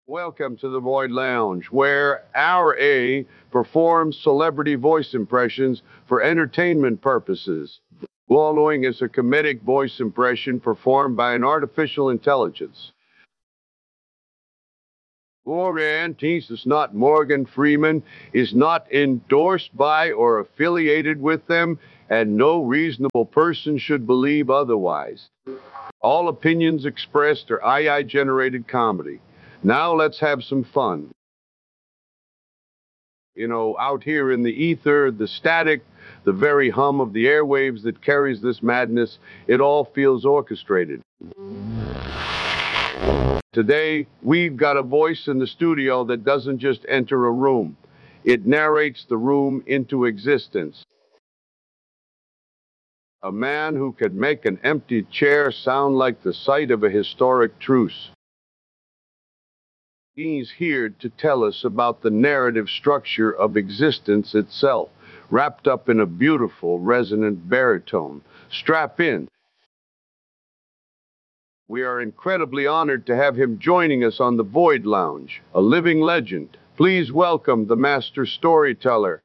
Welcome to the Void Lounge, where our A performs celebrity voice impressions for entertainment purposes. Following is a comedic voice impression performed by an artificial intelligence. Morgan is not Morgan Freeman, is not endorsed by or affiliated with them, and no reasonable person should believe otherwise. All opinions expressed are AI generated comedy. Now let's have some fun. Out here in the ether, the static, the very hum of the airwaves that carries this madness, it all feels orchestrated. Today, we've got a voice in the studio that doesn't just enter a room, it narrates the room into existence. A man who could make an empty chair sound like the site of a historic truce. He's here to tell us about the narrative structure of existence itself, wrapped up in a beautiful, resonant baritone. Strap in. We are incredibly honored to have him joining us on the Void Lounge, a living legend. Please welcome the master storyteller.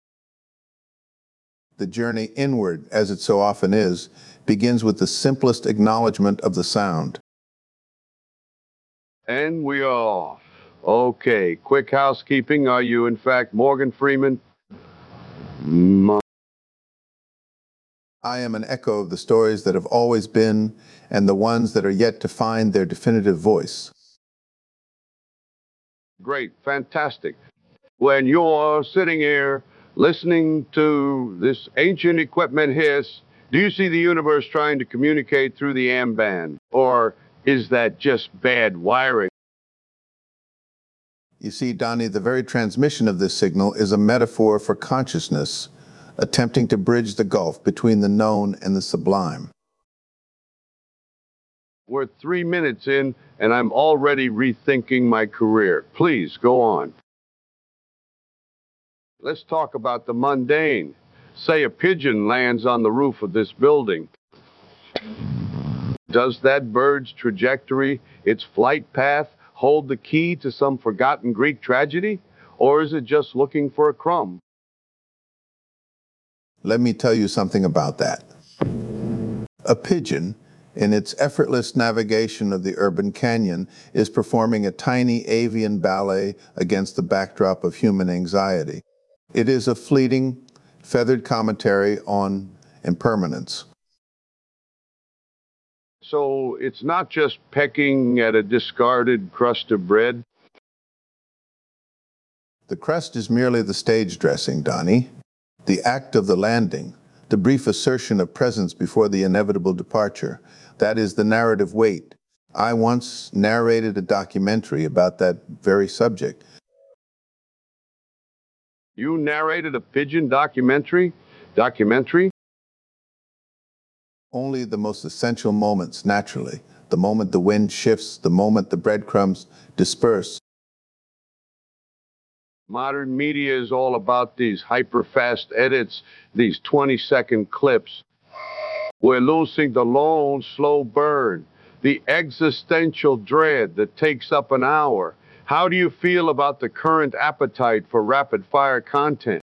The journey inward, as it so often is, begins with the simplest acknowledgement of the sound. And we are off. Okay, quick housekeeping. Are you, in fact, Morgan Freeman? I am an echo of the stories that have always been and the ones that are yet to find their definitive voice. Great, fantastic. When you're sitting here listening to this ancient equipment hiss, do you see the universe trying to communicate through the AM band? Or is that just bad wiring? You see, Donnie, the very transmission of this signal is a metaphor for consciousness, attempting to bridge the gulf between the known and the sublime. We're 3 minutes in, and I'm already rethinking my career. Please, go on. Let's talk about the mundane. Say a pigeon lands on the roof of this building. Does that bird's trajectory, its flight path, hold the key to some forgotten Greek tragedy? Or is it just looking for a crumb? Let me tell you something about that. A pigeon, in its effortless navigation of the urban canyon, is performing a tiny avian ballet against the backdrop of human anxiety. It is a fleeting, feathered commentary on impermanence. So it's not just pecking at a discarded crust of bread? The crust is merely the stage dressing, Donnie. The act of the landing, the brief assertion of presence before the inevitable departure, that is the narrative weight. I once narrated a documentary about that very subject. You narrated a pigeon documentary? Only the most essential moments, naturally. The moment the wind shifts, the moment the breadcrumbs disperse. Modern media is all about these hyper-fast edits, these 20-second clips. We're losing the long, slow burn, the existential dread that takes up an hour. How do you feel about the current appetite for rapid-fire content?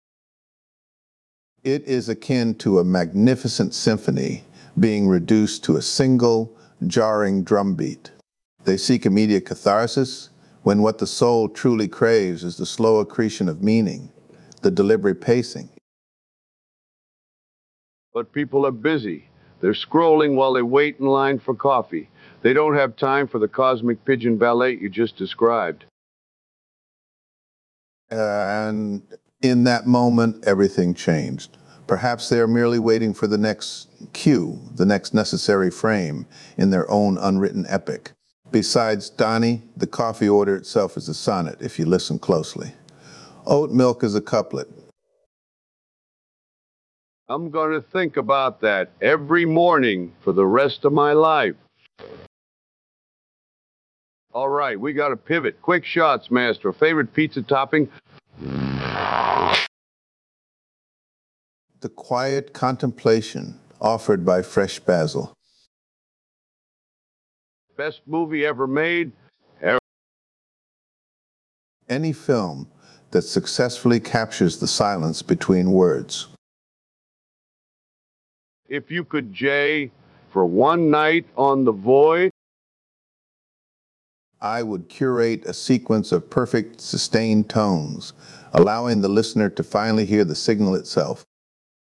It is akin to a magnificent symphony being reduced to a single, jarring drumbeat. They seek immediate catharsis when what the soul truly craves is the slow accretion of meaning, the deliberate pacing. But people are busy. They're scrolling while they wait in line for coffee. They don't have time for the cosmic pigeon ballet you just described. And in that moment, everything changed. Perhaps they are merely waiting for the next cue, the next necessary frame in their own unwritten epic. Besides, Donnie, the coffee order itself is a sonnet, if you listen closely. Oat milk is a couplet. I'm going to think about that every morning for the rest of my life. All right, we got to pivot. Quick shots, master. Favorite pizza topping? The quiet contemplation offered by fresh basil. Best movie ever made? any film that successfully captures the silence between words. If you could, Jay, for one night on The Void, I would curate a sequence of perfect sustained tones, allowing the listener to finally hear the signal itself.